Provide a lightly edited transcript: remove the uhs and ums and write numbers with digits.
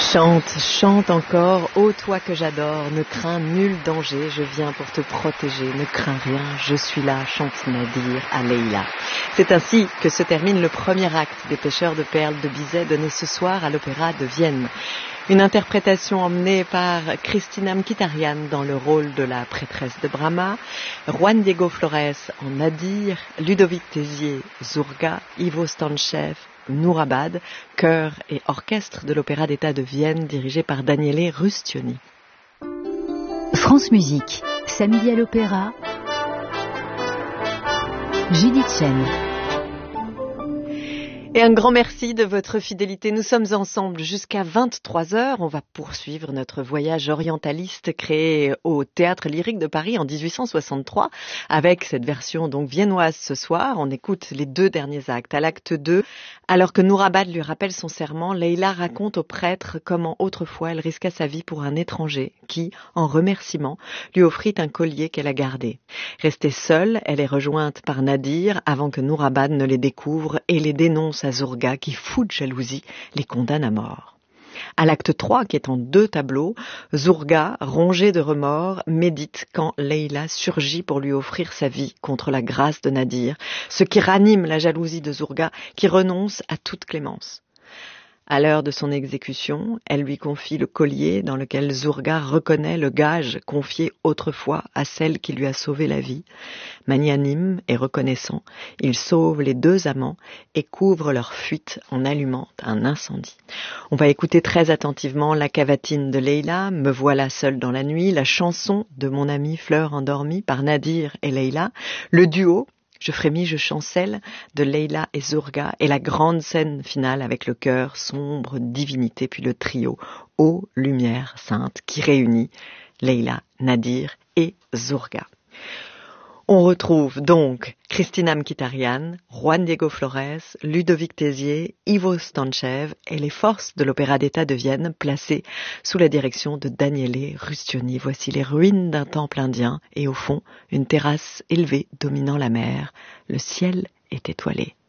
Chante, chante encore, ô toi que j'adore, ne crains nul danger, je viens pour te protéger, ne crains rien, je suis là, chante Nadir à Leïla. C'est ainsi que se termine le premier acte des Pêcheurs de perles de Bizet donné ce soir à l'Opéra de Vienne. Une interprétation emmenée par Cristina Mkhitaryan dans le rôle de la prêtresse de Brahma, Juan Diego Flores en Nadir, Ludovic Tézier, Zurga, Ivo Stanchev, Nourabad, chœur et orchestre de l'Opéra d'État de Vienne dirigé par Daniele Rustioni. France Musique, samedi à l'Opéra, Judith Chen. Et un grand merci de votre fidélité. Nous sommes ensemble jusqu'à 23h. On va poursuivre notre voyage orientaliste créé au Théâtre Lyrique de Paris en 1863 avec cette version donc viennoise ce soir. On écoute les deux derniers actes. À l'acte 2, alors que Nourabad lui rappelle son serment, Leïla raconte au prêtre comment autrefois elle risqua sa vie pour un étranger qui, en remerciement, lui offrit un collier qu'elle a gardé. Restée seule, elle est rejointe par Nadir avant que Nourabad ne les découvre et les dénonce à Zurga qui, fou de jalousie, les condamne à mort. À l'acte 3, qui est en 2 tableaux, Zurga, rongé de remords, médite quand Leïla surgit pour lui offrir sa vie contre la grâce de Nadir, ce qui ranime la jalousie de Zurga qui renonce à toute clémence. À l'heure de son exécution, elle lui confie le collier dans lequel Zurga reconnaît le gage confié autrefois à celle qui lui a sauvé la vie. Magnanime et reconnaissant, il sauve les 2 amants et couvre leur fuite en allumant un incendie. On va écouter très attentivement la cavatine de Leïla, Me voilà seule dans la nuit, la chanson de Mon amie Fleur endormie par Nadir et Leïla, le duo Je frémis, je chancelle de Leïla et Zurga et la grande scène finale avec le chœur sombre divinité puis le trio Ô lumière sainte qui réunit Leïla, Nadir et Zurga. On retrouve donc Cristina Mkhitaryan, Juan Diego Flores, Ludovic Tézier, Ivo Stanchev et les forces de l'Opéra d'État de Vienne placées sous la direction de Daniele Rustioni. Voici les ruines d'un temple indien et au fond, une terrasse élevée dominant la mer. Le ciel est étoilé.